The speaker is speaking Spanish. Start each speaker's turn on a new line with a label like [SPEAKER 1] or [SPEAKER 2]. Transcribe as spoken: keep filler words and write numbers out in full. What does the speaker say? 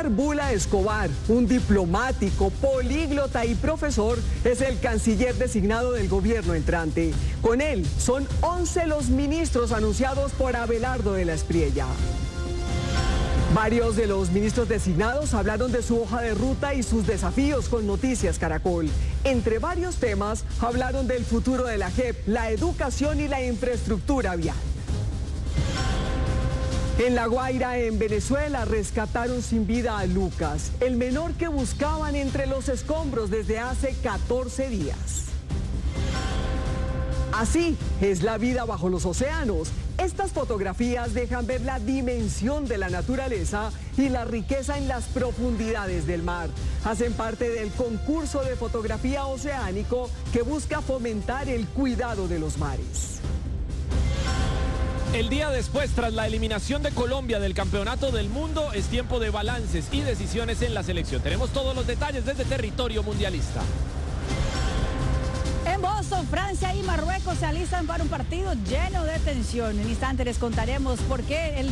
[SPEAKER 1] Omar Bula Escobar, un diplomático, políglota y profesor, es el canciller designado del gobierno entrante. Con él son once los ministros anunciados por Abelardo de la Espriella. Varios de los ministros designados hablaron de su hoja de ruta y sus desafíos con Noticias Caracol. Entre varios temas, hablaron del futuro de la J E P, la educación y la infraestructura vial. En La Guaira, en Venezuela, rescataron sin vida a Lucas, el menor que buscaban entre los escombros desde hace catorce días. Así es la vida bajo los océanos. Estas fotografías dejan ver la dimensión de la naturaleza y la riqueza en las profundidades del mar. Hacen parte del concurso de fotografía oceánico que busca fomentar el cuidado de los mares.
[SPEAKER 2] El día después, tras la eliminación de Colombia del Campeonato del Mundo, es tiempo de balances y decisiones en la selección. Tenemos todos los detalles desde territorio mundialista.
[SPEAKER 3] En Boston, Francia y Marruecos se alistan para un partido lleno de tensión. En instantes les contaremos por qué el